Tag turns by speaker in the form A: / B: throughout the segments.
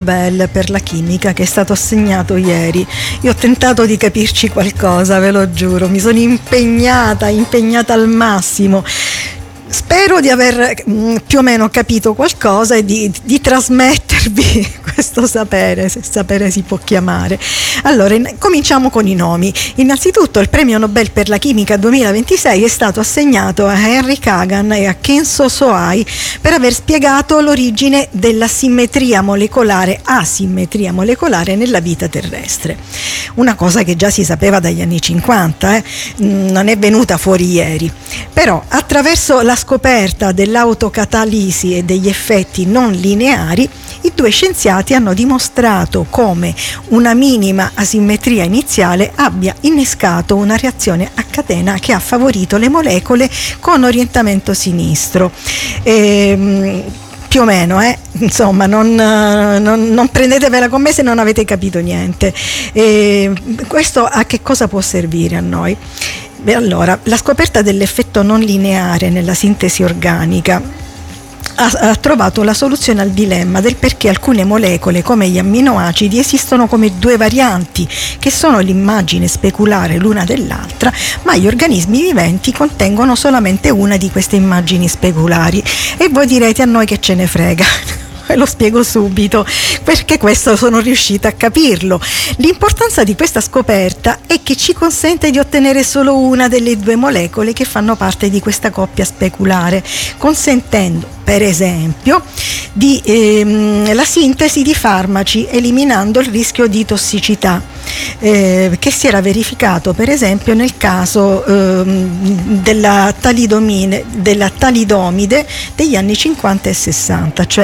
A: Nobel per la chimica che è stato assegnato ieri. Io ho tentato di capirci qualcosa, ve lo giuro, mi sono impegnata al massimo. Spero di aver più o meno capito qualcosa e di trasmettervi questo sapere, se sapere si può chiamare. Allora, cominciamo con i nomi. Innanzitutto il premio Nobel per la chimica 2026 è stato assegnato a Henry Kagan e a Kenzo Sohai per aver spiegato l'origine della asimmetria molecolare nella vita terrestre. Una cosa che già si sapeva dagli anni 50, non è venuta fuori ieri. Però attraverso la scoperta dell'autocatalisi e degli effetti non lineari, i due scienziati hanno dimostrato come una minima asimmetria iniziale abbia innescato una reazione a catena che ha favorito le molecole con orientamento sinistro. Più o meno, insomma, non prendetevela con me se non avete capito niente. Questo a che cosa può servire a noi? Beh, allora, la scoperta dell'effetto non lineare nella sintesi organica ha trovato la soluzione al dilemma del perché alcune molecole, come gli amminoacidi, esistono come due varianti, che sono l'immagine speculare l'una dell'altra, ma gli organismi viventi contengono solamente una di queste immagini speculari. E voi direte: a noi che ce ne frega? Ve lo spiego subito, perché questo sono riuscita a capirlo. L'importanza di questa scoperta è che ci consente di ottenere solo una delle due molecole che fanno parte di questa coppia speculare, consentendo per esempio la sintesi di farmaci, eliminando il rischio di tossicità che si era verificato per esempio nel caso della talidomide degli anni 50 e 60, cioè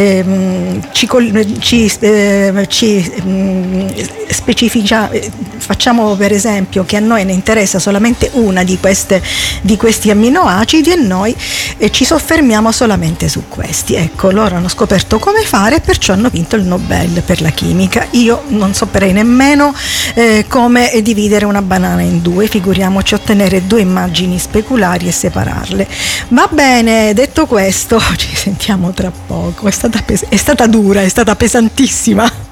A: facciamo per esempio che a noi ne interessa solamente una di questi amminoacidi e noi ci soffermiamo solamente su questi. Ecco, loro hanno scoperto come fare e perciò hanno vinto il Nobel per la chimica. Io non saprei nemmeno come dividere una banana in due, figuriamoci ottenere due immagini speculari e separarle. Va bene, detto questo, ci sentiamo tra poco. È stata dura, è stata pesantissima.